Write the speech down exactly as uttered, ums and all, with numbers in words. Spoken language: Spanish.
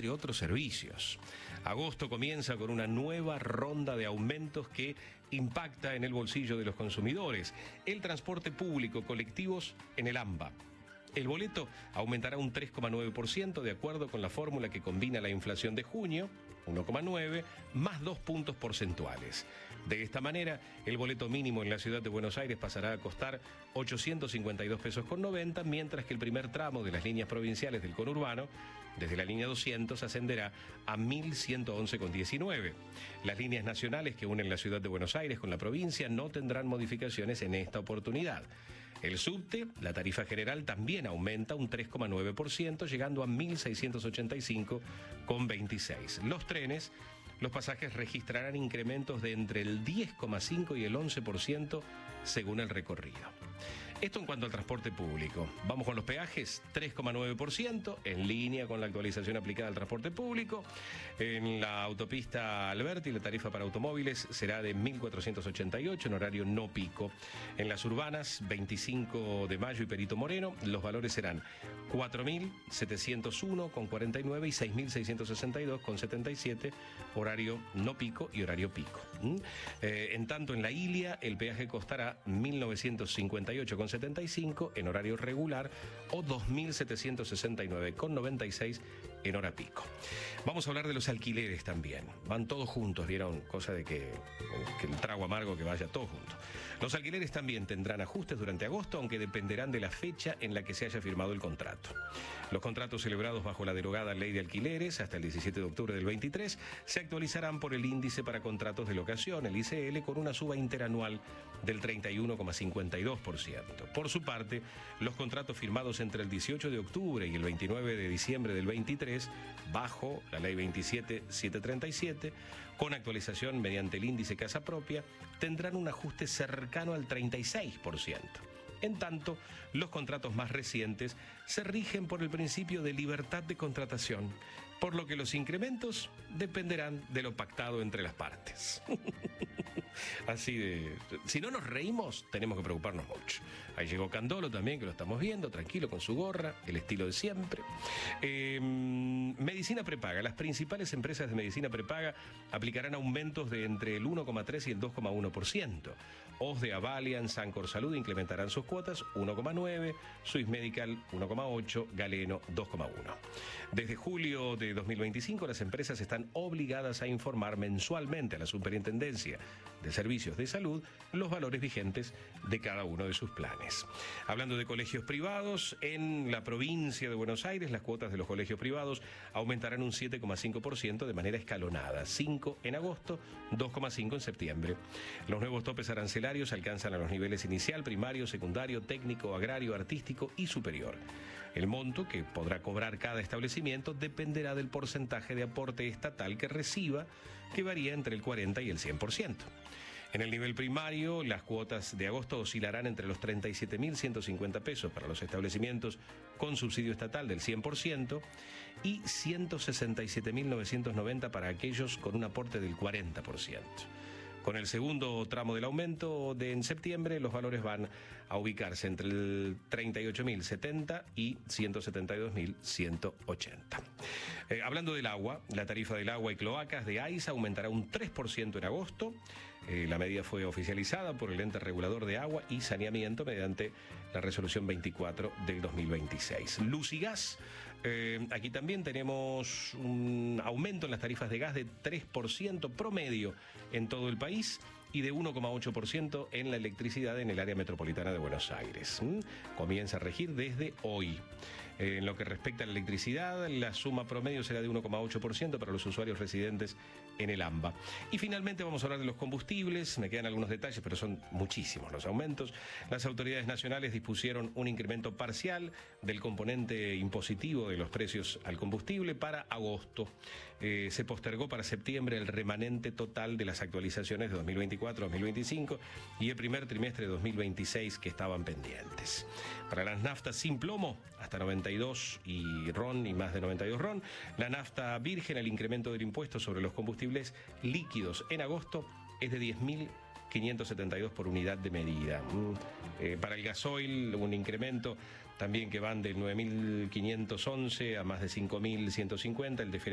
entre otros servicios. Agosto comienza con una nueva ronda de aumentos que impacta en el bolsillo de los consumidores. El transporte público, colectivos en el AMBA. El boleto aumentará un tres coma nueve por ciento de acuerdo con la fórmula que combina la inflación de junio, uno coma nueve, más dos puntos porcentuales. De esta manera, el boleto mínimo en la ciudad de Buenos Aires pasará a costar ochocientos cincuenta y dos pesos con noventa, mientras que el primer tramo de las líneas provinciales del conurbano, desde la línea doscientos, ascenderá a mil ciento once con diecinueve. Las líneas nacionales que unen la ciudad de Buenos Aires con la provincia no tendrán modificaciones en esta oportunidad. El subte, la tarifa general, también aumenta un tres coma nueve por ciento, llegando a mil seiscientos ochenta y cinco con veintiséis. Los trenes, los pasajes registrarán incrementos de entre el diez coma cinco y el once por ciento según el recorrido. Esto en cuanto al transporte público. Vamos con los peajes, tres coma nueve por ciento, en línea con la actualización aplicada al transporte público. En la autopista Alberti, la tarifa para automóviles será de mil cuatrocientos ochenta y ocho en horario no pico. En las urbanas, veinticinco de mayo y Perito Moreno, los valores serán cuatro mil setecientos uno con cuarenta y nueve y seis mil seiscientos sesenta y dos con setenta y siete, horario no pico y horario pico. ¿Mm? Eh, en tanto, en la Ilia, el peaje costará mil novecientos cincuenta y ocho con setenta y cinco en horario regular o dos mil setecientos sesenta y nueve con noventa y seis en hora pico. Vamos a hablar de los alquileres también. Van todos juntos, vieron, cosa de que, que el trago amargo que vaya todo junto. Los alquileres también tendrán ajustes durante agosto, aunque dependerán de la fecha en la que se haya firmado el contrato. Los contratos celebrados bajo la derogada Ley de Alquileres hasta el diecisiete de octubre del veintitrés se actualizarán por el índice para contratos de locación, el I C L, con una suba interanual del treinta y uno coma cincuenta y dos por ciento. Por su parte, los contratos firmados entre el dieciocho de octubre y el veintinueve de diciembre del veintitrés, bajo la Ley veintisiete mil setecientos treinta y siete, con actualización mediante el índice Casa Propia, tendrán un ajuste cercano al treinta y seis por ciento. En tanto, los contratos más recientes se rigen por el principio de libertad de contratación, por lo que los incrementos dependerán de lo pactado entre las partes. Así de... Si no nos reímos, tenemos que preocuparnos mucho. Ahí llegó Candolo también, que lo estamos viendo, tranquilo con su gorra, el estilo de siempre. Eh, medicina prepaga. Las principales empresas de medicina prepaga aplicarán aumentos de entre el uno coma tres y el dos coma uno por ciento. OSDE, Avalian, Sancor Salud incrementarán sus cuotas uno coma nueve, Swiss Medical uno coma ocho, Galeno dos coma uno. Desde julio de dos mil veinticinco, las empresas están obligadas a informar mensualmente a la Superintendencia de Servicios de Salud los valores vigentes de cada uno de sus planes. Hablando de colegios privados, en la provincia de Buenos Aires, las cuotas de los colegios privados aumentarán un siete coma cinco por ciento de manera escalonada, cinco en agosto, dos coma cinco en septiembre. Los nuevos topes arancelarios alcanzan a los niveles inicial, primario, secundario, técnico, agrario, artístico y superior. El monto que podrá cobrar cada establecimiento dependerá del porcentaje de aporte estatal que reciba, que varía entre el cuarenta y el cien por ciento. En el nivel primario, las cuotas de agosto oscilarán entre los treinta y siete mil ciento cincuenta pesos para los establecimientos con subsidio estatal del cien por ciento y ciento sesenta y siete mil novecientos noventa para aquellos con un aporte del cuarenta por ciento. Con el segundo tramo del aumento de en septiembre, los valores van a ubicarse entre el treinta y ocho mil setenta y ciento setenta y dos mil ciento ochenta. Eh, hablando del agua, la tarifa del agua y cloacas de AISA aumentará un tres por ciento en agosto. Eh, la medida fue oficializada por el ente regulador de agua y saneamiento mediante la resolución veinticuatro del dos mil veintiséis. Luz y gas, eh, aquí también tenemos un aumento en las tarifas de gas de tres por ciento promedio en todo el país y de uno coma ocho por ciento en la electricidad en el área metropolitana de Buenos Aires. ¿Mm? Comienza a regir desde hoy. Eh, en lo que respecta a la electricidad, la suma promedio será de uno coma ocho por ciento para los usuarios residentes en el AMBA. Y finalmente vamos a hablar de los combustibles. Me quedan algunos detalles, pero son muchísimos los aumentos. Las autoridades nacionales dispusieron un incremento parcial del componente impositivo de los precios al combustible para agosto. Eh, se postergó para septiembre el remanente total de las actualizaciones de dos mil veinticuatro a dos mil veinticinco y el primer trimestre de dos mil veintiséis que estaban pendientes. Para las naftas sin plomo, hasta noventa y dos y ron y más de noventa y dos ron, la nafta virgen, el incremento del impuesto sobre los combustibles líquidos en agosto es de diez mil quinientos setenta y dos por unidad de medida. Mm. Eh, para el gasoil, un incremento también que van de nueve mil quinientos once a más de cinco mil ciento cincuenta, el